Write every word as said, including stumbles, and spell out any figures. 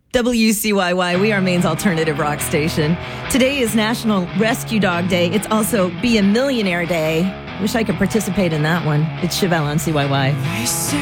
W C Y Y, we are Maine's alternative rock station. Today is National Rescue Dog Day. It's also Be a Millionaire Day. Wish I could participate in that one. It's Chevelle on C Y Y.